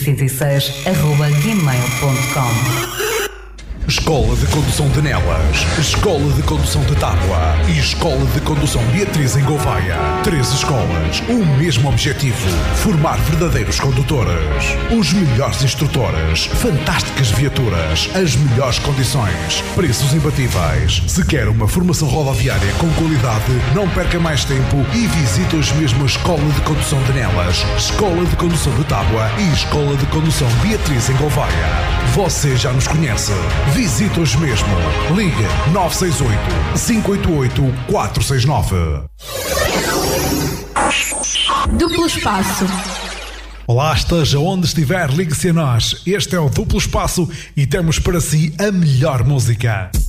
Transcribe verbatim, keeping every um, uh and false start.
sessenta e seis arroba gmail ponto com. Escola de Condução de Nelas, Escola de Condução de Tábua e Escola de Condução Beatriz em Gouveia. Três escolas, o mesmo objetivo: formar verdadeiros condutores. Os melhores instrutores, fantásticas viaturas, as melhores condições, preços imbatíveis. Se quer uma formação rodoviária com qualidade, não perca mais tempo e visite hoje mesmo a Escola de Condução de Nelas, Escola de Condução de Tábua e Escola de Condução Beatriz em Gouveia. Você já nos conhece. Visite hoje mesmo. Ligue nove seis oito, cinco oito oito, quatro seis nove. Duplo Espaço. Olá, esteja onde estiver, ligue-se a nós. Este é o Duplo Espaço e temos para si a melhor música.